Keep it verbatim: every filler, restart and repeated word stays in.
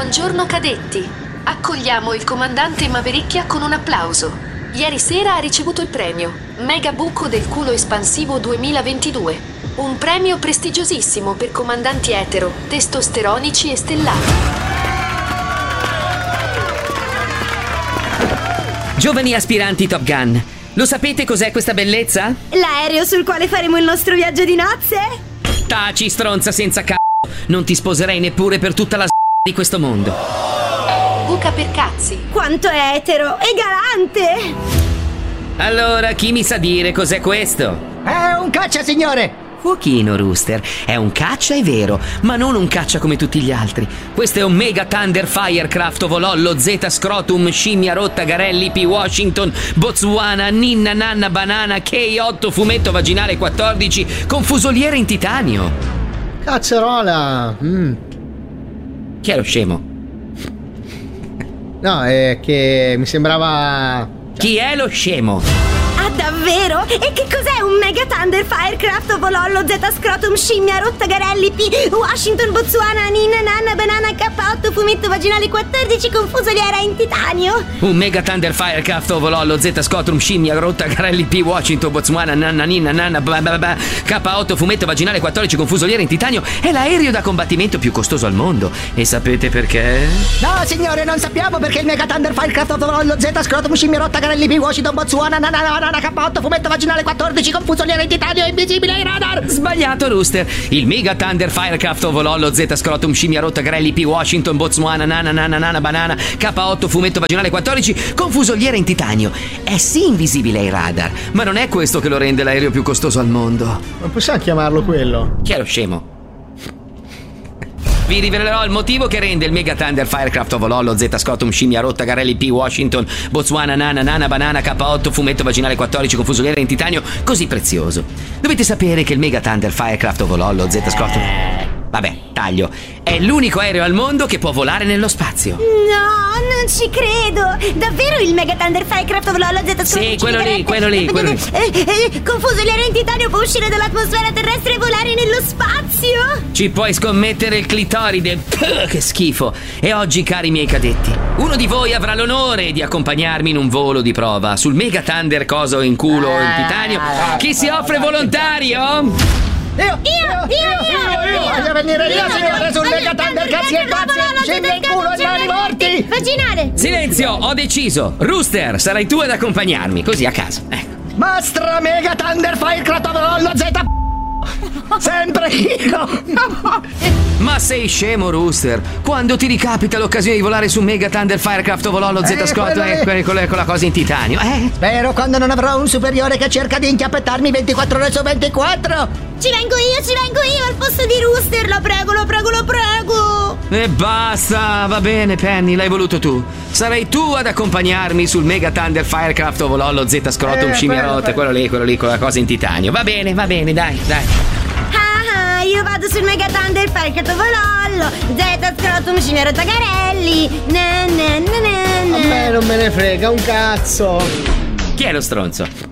Buongiorno cadetti. Accogliamo il comandante Mavericchia con un applauso. Ieri sera ha ricevuto il premio Mega Buco del Culo Espansivo duemilaventidue. Un premio prestigiosissimo per comandanti etero, testosteronici e stellati. Giovani aspiranti Top Gun, lo sapete cos'è questa bellezza? L'aereo sul quale faremo il nostro viaggio di nozze? Taci, stronza senza c***o. Non ti sposerei neppure per tutta la s*** di questo mondo. Buca per cazzi. Quanto è etero e galante! Allora, chi mi sa dire cos'è questo? È un caccia, signore! Fuochino, Rooster, è un caccia, è vero, ma non un caccia come tutti gli altri. Questo è un Mega Thunder Firecraft Ovolollo Z Scrotum Scimmia Rotta Garelli P Washington Botswana Ninna Nanna Banana K otto Fumetto Vaginale quattordici con fusoliera in titanio. Cazzarola! Mm. Chi è lo scemo? No, è che mi sembrava... Chi è lo scemo? Ah, davvero? E che cos'è un Mega Thunder Firecraft Ovolollo Z Scrotum Scimmia Rotta Garelli P Washington Botswana Ninna Nanna Banana K otto Fumetto Vaginale quattordici con fusoliera in titanio? Un Mega Thunder Firecraft Ovolollo Z Scrotum Scimmia Rotta Garelli P Washington Botswana Nanna Ninna Nanna bla bla bla K otto Fumetto Vaginale quattordici con fusoliera in titanio è l'aereo da combattimento più costoso al mondo. E sapete perché? No, signore, non sappiamo perché il Mega Thunder Firecraft Ovolollo Z Scrotum Scimmia Rotta Garelli P Washington Botswana Nanna Nanna K otto Fumetto Vaginale quattordici con fusoliera in titanio è invisibile ai radar. Sbagliato, Rooster. Il Mega Thunder Firecraft Ovolollo Z Scrotum Scimmia Rotta Garelli P Washington Botswana Nana Nana Nana Banana K otto Fumetto Vaginale quattordici con fusoliera in titanio è sì invisibile ai radar, ma non è questo che lo rende l'aereo più costoso al mondo. Non possiamo chiamarlo quello? Chi è lo scemo? Vi rivelerò il motivo che rende il Mega Thunder Firecraft Ovolollo Z Scrotum Scimmia Rotta Garelli P Washington Botswana Nana Nana Banana K otto Fumetto Vaginale quattordici con fusoliera in titanio così prezioso. Dovete sapere che il Mega Thunder Firecraft Ovolollo Z Scrotum... Vabbè, taglio. È l'unico aereo al mondo che può volare nello spazio. No, non ci credo. Davvero il Mega Thunder Firecraft Ovolollo Z Scrotum Sì, quello lì, quello lì, quello lì. Eh, eh, con fusoliera in titanio può uscire dall'atmosfera terrestre e volare nello spazio? Ci puoi scommettere il clitoride. Puh, che schifo. E oggi, cari miei cadetti, uno di voi avrà l'onore di accompagnarmi in un volo di prova sul Mega Thunder coso in culo in titanio. Chi si offre volontario? Io, io, io, io, io, voglio venire io, signore, sul Mega Thunder, cazzi e pazzi, scimmia in culo e mani morti. Vaginale. Silenzio, ho deciso. Rooster, sarai tu ad accompagnarmi, così a caso. Ecco. Mastra Mega Thunder Firecraft Ovolollo Z sempre io. Ma sei scemo, Rooster? Quando ti ricapita l'occasione di volare su Mega Thunder Firecraft Ovolollo Z Eh, Scrotum quello è- eh, con, con la cosa in titanio, eh? Spero quando non avrò un superiore che cerca di inchiappettarmi ventiquattro ore su ventiquattro. Ci vengo io, ci vengo io al posto di Rooster. La prego, la prego, la prego. E basta, va bene, Penny, l'hai voluto tu. Sarai tu ad accompagnarmi sul Mega Thunder Firecraft Ovolollo Z Scrotum Eh, Scimmia quello, Rotta, quello lì, quello lì con la cosa in titanio. Va bene, va bene, dai, dai. Ah, ah, io vado sul Mega Thunder Firecraft Ovolollo Z Scrotum Scimmia Rotta Garelli. Na, na, na, na, na. A me non me ne frega un cazzo. Chi è lo stronzo?